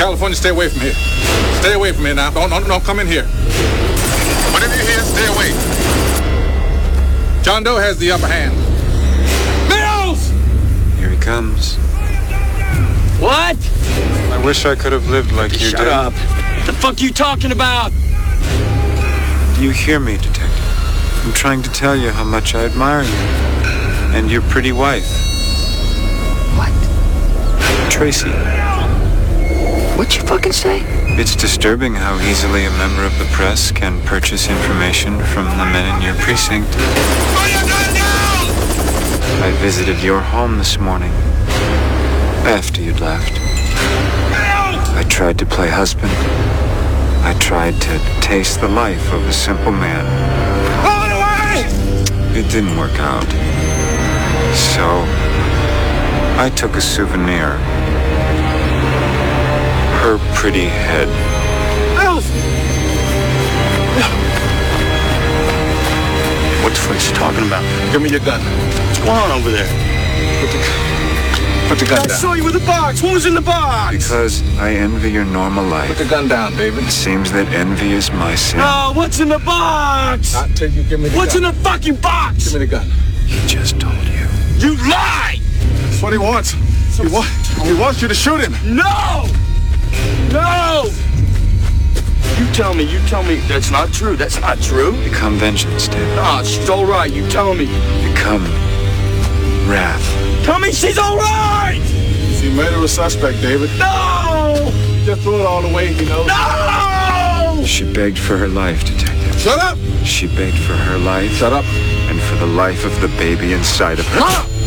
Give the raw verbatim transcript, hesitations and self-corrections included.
California, stay away from here. Stay away from here now. Don't, don't, don't come in here. Whatever you hear, stay away. John Doe has the upper hand. Mills! Here he comes. What? I wish I could have lived like you Shut did. Shut up. What the fuck are you talking about? Do you hear me, Detective? I'm trying to tell you how much I admire you. And your pretty wife. What? Tracy. What'd you fucking say? It's disturbing how easily a member of the press can purchase information from the men in your precinct. I visited your home this morning. After you'd left. I tried to play husband. I tried to taste the life of a simple man. It didn't work out. So, I took a souvenir. Her pretty head. What the fuck is he talking about? Give me your gun. What's going on over there? Put the, put the gun I down. saw you with the box. What was in the box? Because I envy your normal life. Put the gun down, David. It seems that envy is my sin. Oh, what's in the box? Not till you give me the What's gun. in the fucking box? Give me the gun. He just told you. You lie! That's what he wants. He, wa- he wants you to shoot him. No! No! You tell me, you tell me that's not true. That's not true. Become vengeance, David. Nah, she's all right. You tell me. Become wrath. Tell me she's all right! He murdered a suspect, David. No! Just throw it all away, you know. No! She begged for her life, Detective. Shut up! She begged for her life. Shut up. And for the life of the baby inside of her. Ah!